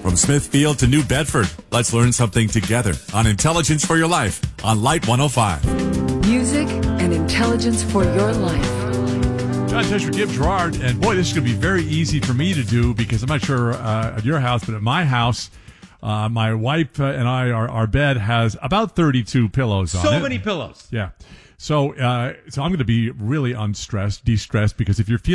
From Smithfield to New Bedford, let's learn something together on Intelligence for Your Life on Light 105. Music and intelligence for your life. John Tesh with Gibb Gerard, and boy, this is going to be very easy for me to do because I'm not sure at your house, but at my house, my wife and our bed has about 32 pillows on it. So many pillows. Yeah. So I'm going to be really de-stressed because if you're feeling